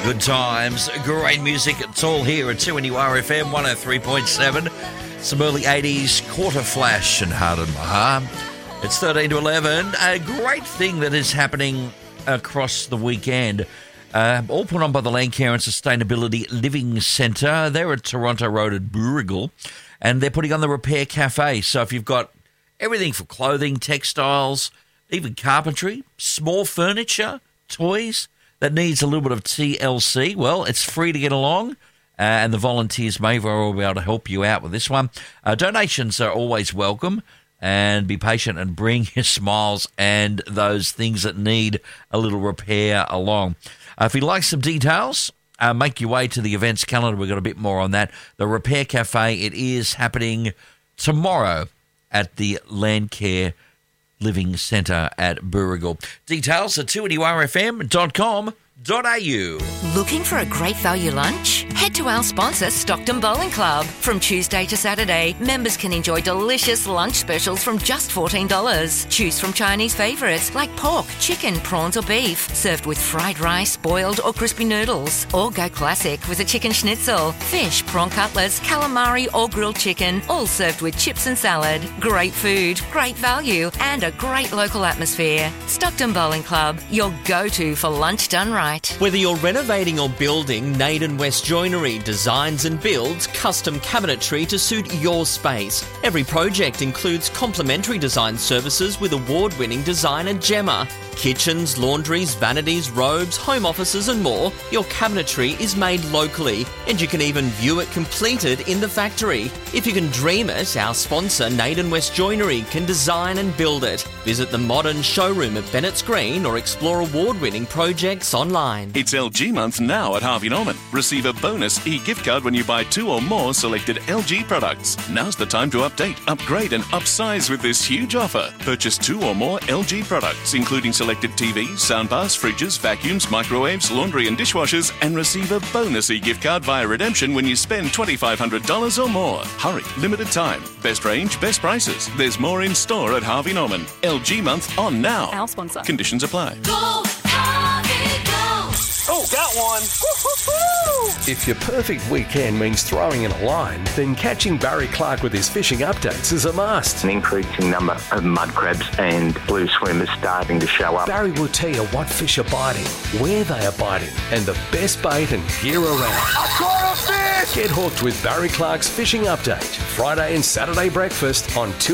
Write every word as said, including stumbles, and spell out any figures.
Good times, great music. It's all here at two N U R F M one oh three point seven. Some early eighties Quarter Flash and Hard on My Heart. It's thirteen to eleven. A great thing that is happening across the weekend. Uh, all put on by the Landcare and Sustainability Living Centre. They're at Toronto Road at Boorigal, and they're putting on the Repair Cafe. So if you've got everything for clothing, textiles, even carpentry, small furniture, toys that needs a little bit of T L C, well, it's free to get along, uh, and the volunteers may very well be able to help you out with this one. Uh, donations are always welcome, and be patient and bring your smiles and those things that need a little repair along. Uh, if you'd like some details, uh, make your way to the events calendar. We've got a bit more on that. The Repair Cafe, it is happening tomorrow at the Landcare Living Centre at Boorigal. Details at two N U R F M dot com dot a u. Looking for a great value lunch? Head to our sponsor, Stockton Bowling Club. From Tuesday to Saturday, members can enjoy delicious lunch specials from just fourteen dollars. Choose from Chinese favourites like pork, chicken, prawns or beef, served with fried rice, boiled or crispy noodles. Or go classic with a chicken schnitzel, fish, prawn cutlets, calamari or grilled chicken, all served with chips and salad. Great food, great value and a great local atmosphere. Stockton Bowling Club, your go-to for lunch done right. Whether you're renovating or building, Naden West Joinery designs and builds custom cabinetry to suit your space. Every project includes complimentary design services with award-winning designer Gemma. Kitchens, laundries, vanities, robes, home offices and more. Your cabinetry is made locally, and you can even view it completed in the factory. If you can dream it, our sponsor Naden West Joinery can design and build it. Visit the modern showroom at Bennett's Green or explore award-winning projects online. It's L G month now at Harvey Norman. Receive a bonus e-gift card when you buy two or more selected L G products. Now's the time to update, upgrade and upsize with this huge offer. Purchase two or more L G products, including selected T Vs, soundbars, fridges, vacuums, microwaves, laundry and dishwashers, and receive a bonus e-gift card via redemption when you spend twenty-five hundred dollars or more. Hurry, limited time. Best range, best prices. There's more in store at Harvey Norman. L G month on now. Our sponsor. Conditions apply. Go, Harvey, go! Oh, got one! Woo-hoo-hoo! If your perfect weekend means throwing in a line, then catching Barry Clark with his fishing updates is a must. An increasing number of mud crabs and blue swimmers starting to show up. Barry will tell you what fish are biting, where they are biting, and the best bait and gear around. I caught a fish! Get hooked with Barry Clark's fishing update, Friday and Saturday breakfast on two